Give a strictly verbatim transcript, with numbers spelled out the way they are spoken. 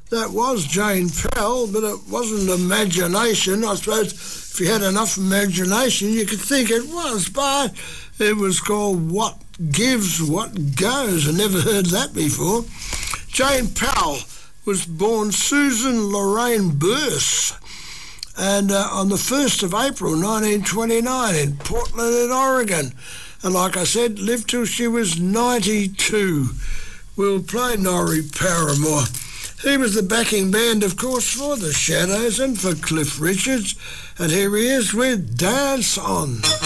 That was Jane Powell, but it wasn't imagination. I suppose if you had enough imagination, you could think it was, but it was called What Gives, What Goes. I never heard that before. Jane Powell was born Susan Lorraine Burse, and uh, on the first of April nineteen twenty-nine in Portland in Oregon. And like I said, lived till she was ninety-two. We'll play Norrie Paramore. He was the backing band, of course, for the Shadows and for Cliff Richards. And here he is with Dance On.